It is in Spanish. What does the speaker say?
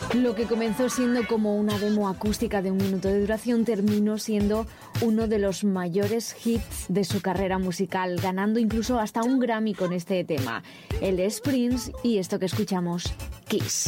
Lo que comenzó siendo como una demo acústica de 1 minuto de duración terminó siendo uno de los mayores hits de su carrera musical, ganando incluso hasta un Grammy con este tema. Él es Prince y esto que escuchamos, Kiss.